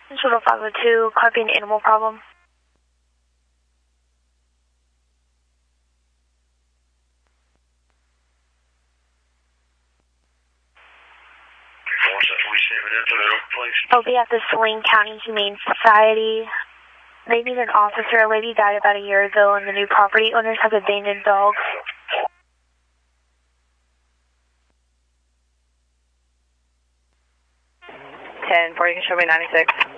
Shuttle 502, copy an animal problem. On behalf of Saline County Humane Society, they need an officer. A lady died about a year ago, and the new property owners have abandoned dogs. 10-4, you can show me 96.